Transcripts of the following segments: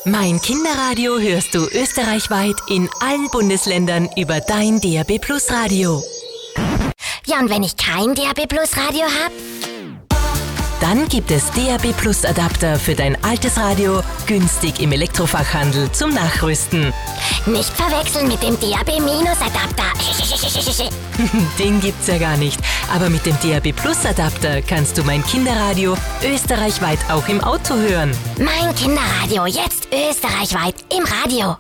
Mein Kinderradio hörst du österreichweit in allen Bundesländern über dein DAB+ Radio. Ja, und wenn ich kein DAB+ Radio habe? Dann gibt es DAB+ Adapter für dein altes Radio günstig im Elektrofachhandel zum Nachrüsten. Nicht verwechseln mit dem DAB-Adapter. Den gibt's ja gar nicht. Aber mit dem DAB+ Adapter kannst du mein Kinderradio österreichweit auch im Auto hören. Mein Kinderradio, jetzt österreichweit im Radio.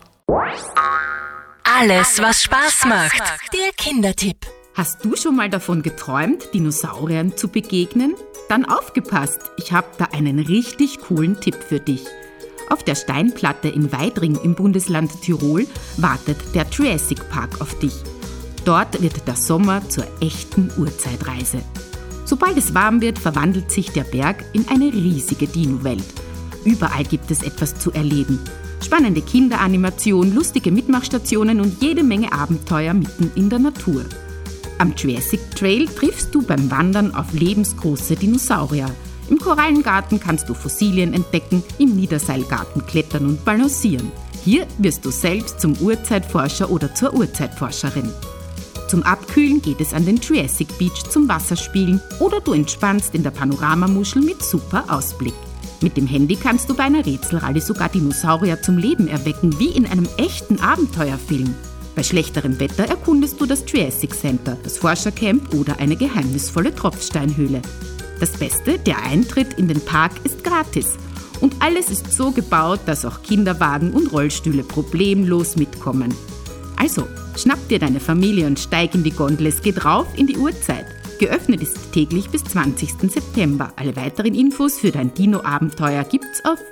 Alles, was Spaß macht. Der Kindertipp. Hast du schon mal davon geträumt, Dinosauriern zu begegnen? Dann aufgepasst, ich habe da einen richtig coolen Tipp für dich. Auf der Steinplatte in Weidring im Bundesland Tirol wartet der Jurassic Park auf dich. Dort wird der Sommer zur echten Urzeitreise. Sobald es warm wird, verwandelt sich der Berg in eine riesige Dino-Welt. Überall gibt es etwas zu erleben. Spannende Kinderanimation, lustige Mitmachstationen und jede Menge Abenteuer mitten in der Natur. Am Jurassic Trail triffst du beim Wandern auf lebensgroße Dinosaurier. Im Korallengarten kannst du Fossilien entdecken, im Niederseilgarten klettern und balancieren. Hier wirst du selbst zum Urzeitforscher oder zur Urzeitforscherin. Zum Abkühlen geht es an den Jurassic Beach zum Wasserspielen oder du entspannst in der Panoramamuschel mit super Ausblick. Mit dem Handy kannst du bei einer Rätselrallye sogar Dinosaurier zum Leben erwecken, wie in einem echten Abenteuerfilm. Bei schlechterem Wetter erkundest du das Jurassic Center, das Forschercamp oder eine geheimnisvolle Tropfsteinhöhle. Das Beste, der Eintritt in den Park ist gratis. Und alles ist so gebaut, dass auch Kinderwagen und Rollstühle problemlos mitkommen. Also, schnapp dir deine Familie und steig in die Gondel, es geht rauf in die Urzeit. Geöffnet ist täglich bis 20. September. Alle weiteren Infos für dein Dino-Abenteuer gibt's auf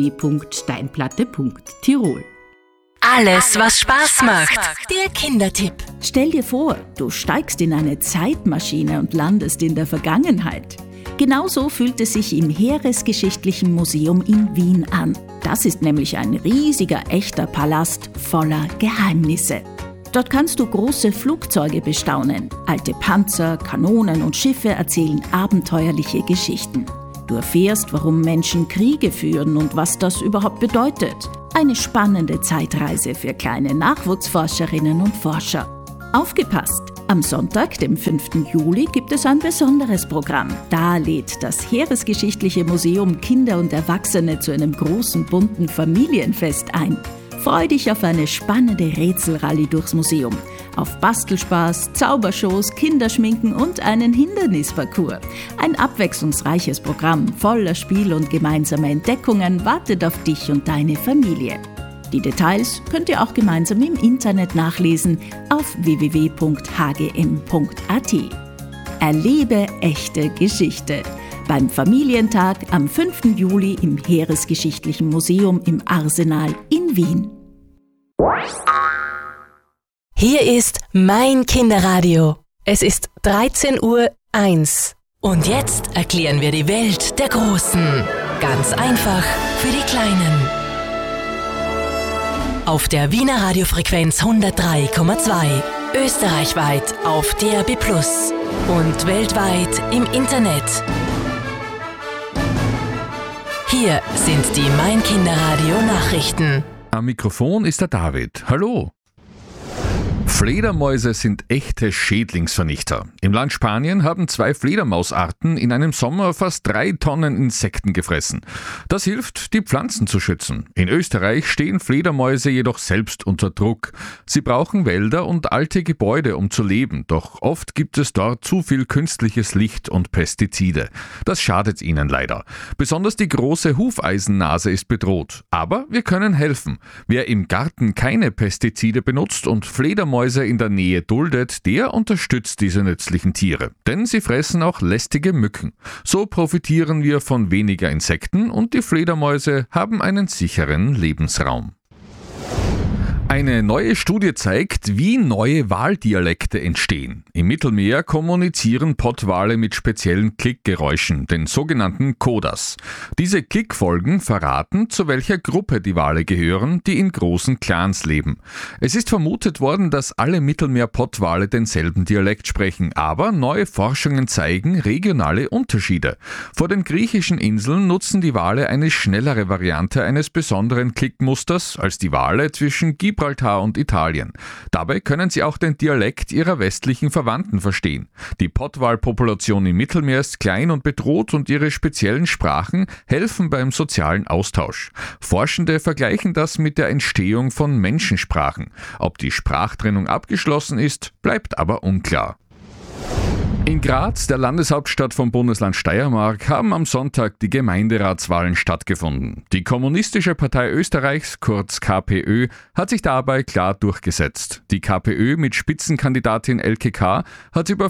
www.steinplatte.tirol. Alles, was Spaß macht. Der Kindertipp. Stell dir vor, du steigst in eine Zeitmaschine und landest in der Vergangenheit. Genauso fühlt es sich im Heeresgeschichtlichen Museum in Wien an. Das ist nämlich ein riesiger, echter Palast voller Geheimnisse. Dort kannst du große Flugzeuge bestaunen. Alte Panzer, Kanonen und Schiffe erzählen abenteuerliche Geschichten. Du erfährst, warum Menschen Kriege führen und was das überhaupt bedeutet. Eine spannende Zeitreise für kleine Nachwuchsforscherinnen und Forscher. Aufgepasst! Am Sonntag, dem 5. Juli, gibt es ein besonderes Programm. Da lädt das Heeresgeschichtliche Museum Kinder und Erwachsene zu einem großen, bunten Familienfest ein. Freu dich auf eine spannende Rätselrallye durchs Museum, auf Bastelspaß, Zaubershows, Kinderschminken und einen Hindernisparcours. Ein abwechslungsreiches Programm voller Spiel und gemeinsamer Entdeckungen wartet auf dich und deine Familie. Die Details könnt ihr auch gemeinsam im Internet nachlesen auf www.hgm.at. Erlebe echte Geschichte. Beim Familientag am 5. Juli im Heeresgeschichtlichen Museum im Arsenal in Wien. Hier ist mein Kinderradio. Es ist 13:01 Uhr. Und jetzt erklären wir die Welt der Großen. Ganz einfach für die Kleinen. Auf der Wiener Radiofrequenz 103,2. Österreichweit auf DAB+ und weltweit im Internet. Hier sind die Mein Kinderradio Nachrichten. Am Mikrofon ist der David. Hallo. Fledermäuse sind echte Schädlingsvernichter. Im Land Spanien haben 2 Fledermausarten in einem Sommer fast 3 Tonnen Insekten gefressen. Das hilft, die Pflanzen zu schützen. In Österreich stehen Fledermäuse jedoch selbst unter Druck. Sie brauchen Wälder und alte Gebäude, um zu leben. Doch oft gibt es dort zu viel künstliches Licht und Pestizide. Das schadet ihnen leider. Besonders die große Hufeisennase ist bedroht. Aber wir können helfen. Wer im Garten keine Pestizide benutzt und Fledermäuse in der Nähe duldet, der unterstützt diese nützlichen Tiere. Denn sie fressen auch lästige Mücken. So profitieren wir von weniger Insekten und die Fledermäuse haben einen sicheren Lebensraum. Eine neue Studie zeigt, wie neue Waldialekte entstehen. Im Mittelmeer kommunizieren Pottwale mit speziellen Klickgeräuschen, den sogenannten Kodas. Diese Klickfolgen verraten, zu welcher Gruppe die Wale gehören, die in großen Clans leben. Es ist vermutet worden, dass alle Mittelmeer-Pottwale denselben Dialekt sprechen, aber neue Forschungen zeigen regionale Unterschiede. Vor den griechischen Inseln nutzen die Wale eine schnellere Variante eines besonderen Klickmusters als die Wale zwischen Gibraltar und Italien. Dabei können sie auch den Dialekt ihrer westlichen Verwandten verstehen. Die Pottwalpopulation im Mittelmeer ist klein und bedroht und ihre speziellen Sprachen helfen beim sozialen Austausch. Forschende vergleichen das mit der Entstehung von Menschensprachen. Ob die Sprachtrennung abgeschlossen ist, bleibt aber unklar. In Graz, der Landeshauptstadt vom Bundesland Steiermark, haben am Sonntag die Gemeinderatswahlen stattgefunden. Die Kommunistische Partei Österreichs, kurz KPÖ, hat sich dabei klar durchgesetzt. Die KPÖ mit Spitzenkandidatin Elke K. hat über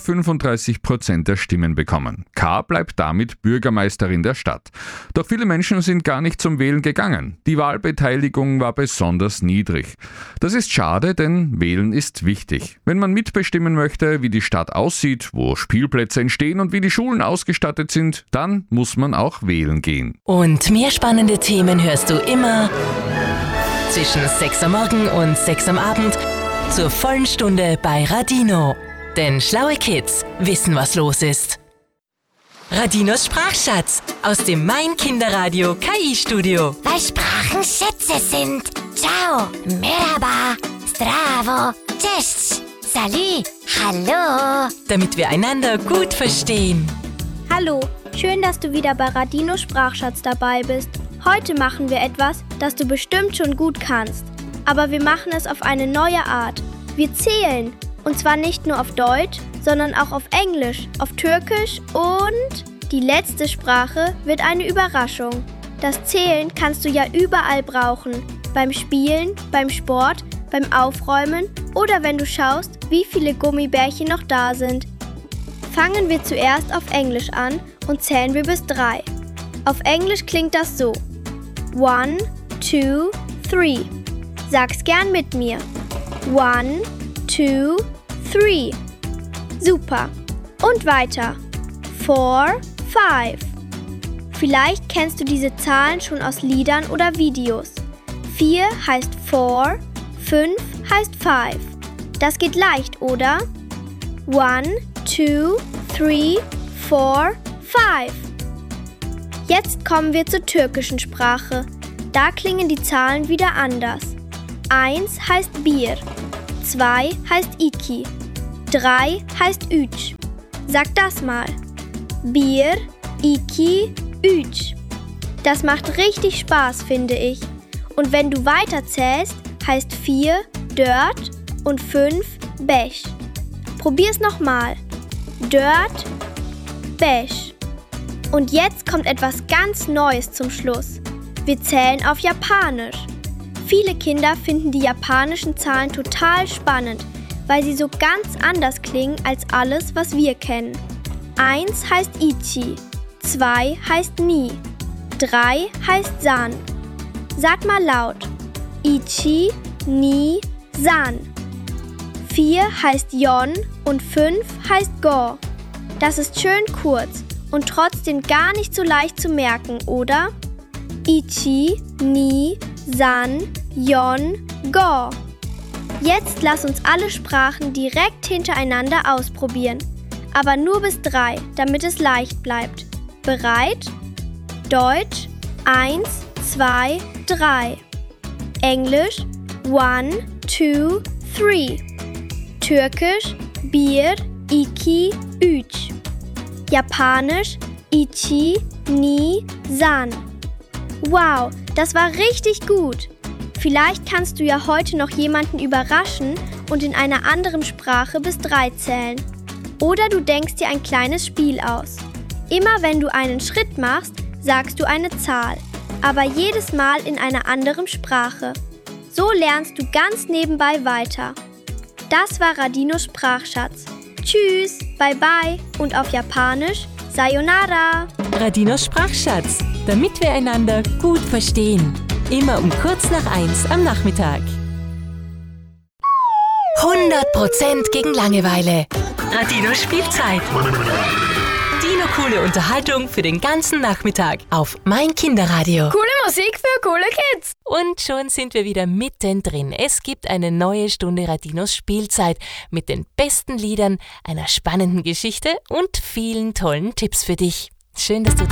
35% der Stimmen bekommen. K. bleibt damit Bürgermeisterin der Stadt. Doch viele Menschen sind gar nicht zum Wählen gegangen. Die Wahlbeteiligung war besonders niedrig. Das ist schade, denn Wählen ist wichtig. Wenn man mitbestimmen möchte, wie die Stadt aussieht, wo Spielplätze entstehen und wie die Schulen ausgestattet sind, dann muss man auch wählen gehen. Und mehr spannende Themen hörst du immer zwischen 6 am Morgen und 6 am Abend zur vollen Stunde bei Radino. Denn schlaue Kids wissen, was los ist. Radinos Sprachschatz aus dem Mein Kinderradio KI-Studio. Weil Sprachen Schätze sind. Ciao, merhaba, zdravo, cześć, salut, hallo. Damit wir einander gut verstehen. Hallo, schön, dass du wieder bei Radinos Sprachschatz dabei bist. Heute machen wir etwas, das du bestimmt schon gut kannst. Aber wir machen es auf eine neue Art. Wir zählen. Und zwar nicht nur auf Deutsch, sondern auch auf Englisch, auf Türkisch und die letzte Sprache wird eine Überraschung. Das Zählen kannst du ja überall brauchen. Beim Spielen, beim Sport, beim Aufräumen oder wenn du schaust, wie viele Gummibärchen noch da sind. Fangen wir zuerst auf Englisch an und zählen wir bis 3. Auf Englisch klingt das so. 1, 2, 3. Sag's gern mit mir. 1, 2, 3. Super. Und weiter. 4, 5. Vielleicht kennst du diese Zahlen schon aus Liedern oder Videos. 4 heißt 4, 5 heißt 5. Das geht leicht, oder? 1, 2, 3, 4, 5. Jetzt kommen wir zur türkischen Sprache. Da klingen die Zahlen wieder anders. 1 heißt Bir, 2 heißt iki, 3 heißt üç. Sag das mal. Bir, iki, üç. Das macht richtig Spaß, finde ich. Und wenn du weiterzählst, heißt 4 dört und 5 beş. Probier's nochmal. Dört, beş. Und jetzt kommt etwas ganz Neues zum Schluss. Wir zählen auf Japanisch. Viele Kinder finden die japanischen Zahlen total spannend, weil sie so ganz anders klingen als alles, was wir kennen. 1 heißt ichi, 2 heißt ni, 3 heißt san. Sag mal laut. Ichi, ni, san. 4 heißt yon und 5 heißt go. Das ist schön kurz und trotzdem gar nicht so leicht zu merken, oder? Ichi, ni, san, yon, go. Jetzt lass uns alle Sprachen direkt hintereinander ausprobieren. Aber nur bis 3, damit es leicht bleibt. Bereit? Deutsch 1, 2, 3. Englisch 1, 2, 3. Türkisch Bir, iki, üç. Japanisch ichi, ni, san. Wow, das war richtig gut. Vielleicht kannst du ja heute noch jemanden überraschen und in einer anderen Sprache bis 3 zählen. Oder du denkst dir ein kleines Spiel aus. Immer wenn du einen Schritt machst, sagst du eine Zahl, aber jedes Mal in einer anderen Sprache. So lernst du ganz nebenbei weiter. Das war Radinos Sprachschatz. Tschüss, bye bye und auf Japanisch Sayonara. Radinos Sprachschatz, damit wir einander gut verstehen. Immer um kurz nach 1 am Nachmittag. 100% gegen Langeweile. Radino Spielzeit. Dino coole Unterhaltung für den ganzen Nachmittag auf mein Kinderradio. Coole Musik für coole Kids. Und schon sind wir wieder mittendrin. Es gibt eine neue Stunde Radinos Spielzeit mit den besten Liedern, einer spannenden Geschichte und vielen tollen Tipps für dich. Schön, dass du da